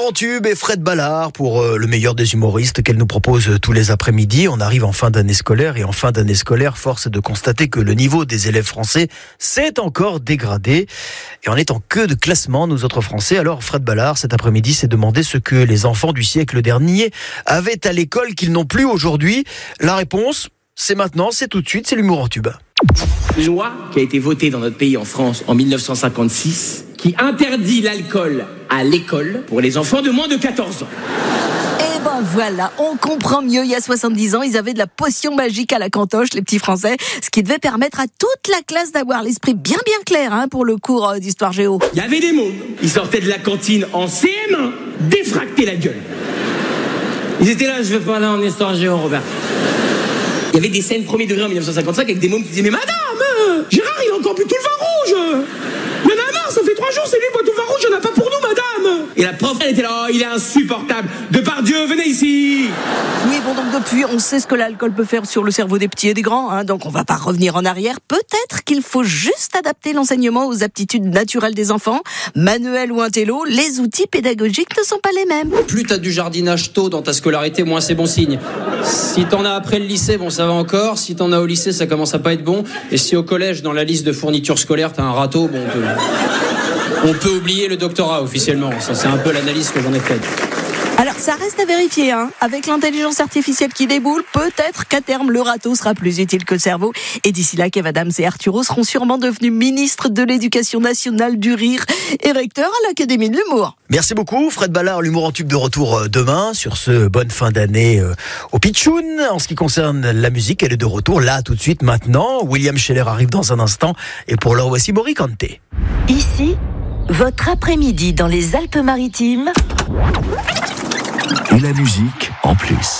en tube et Fred Ballard pour le meilleur des humoristes qu'elle nous propose tous les après-midi. On arrive en fin d'année scolaire et en fin d'année scolaire, force est de constater que le niveau des élèves français s'est encore dégradé. Et on est en queue de classement, nous autres Français. Alors Fred Ballard, cet après-midi, s'est demandé ce que les enfants du siècle dernier avaient à l'école qu'ils n'ont plus aujourd'hui. La réponse, c'est maintenant, c'est tout de suite, c'est l'humour en tube. Une loi qui a été votée dans notre pays en France en 1956 qui interdit l'alcool à l'école pour les enfants de moins de 14 ans. Et ben voilà, on comprend mieux. Il y a 70 ans, ils avaient de la potion magique à la cantoche, les petits Français, ce qui devait permettre à toute la classe d'avoir l'esprit bien clair pour le cours d'histoire géo. Il y avait des mômes, ils sortaient de la cantine en CM1, défractaient la gueule. Ils étaient là, je veux pas aller en histoire géo, Robert. Il y avait des scènes premier degré en 1955 avec des mômes qui disaient « Mais madame, Gérard, il a encore bu tout le vin rouge. Il y en a marre, ça fait 3 jours, c'est lui, boit tout le vin rouge, il n'y en a pas pour nous, madame. » Et la prof, elle était là « Oh, il est insupportable. Depardieu, venez ici. » Oui, bon, donc depuis, on sait ce que l'alcool peut faire sur le cerveau des petits et des grands, donc on va pas revenir en arrière. Peut-être qu'il faut juste adapter l'enseignement aux aptitudes naturelles des enfants. Manuel ou intello, les outils pédagogiques ne sont pas les mêmes. Plus t'as du jardinage tôt dans ta scolarité, moins c'est bon signe. Si t'en as après le lycée, bon ça va encore. Si t'en as au lycée, ça commence à pas être bon. Et si au collège, dans la liste de fournitures scolaires, t'as un râteau, bon, on peut oublier le doctorat officiellement. Ça, c'est un peu l'analyse que j'en ai faite. Alors, ça reste à vérifier, Avec l'intelligence artificielle qui déboule, peut-être qu'à terme, le râteau sera plus utile que le cerveau. Et d'ici là, Kev Adams et Arturo seront sûrement devenus ministres de l'Éducation nationale du rire et recteurs à l'Académie de l'humour. Merci beaucoup Fred Ballard, l'humour en tube de retour demain sur ce bonne fin d'année au Pitchoun. En ce qui concerne la musique, elle est de retour là tout de suite maintenant. William Scheller arrive dans un instant et pour l'heure voici Morricante. Ici, votre après-midi dans les Alpes-Maritimes. Et la musique en plus.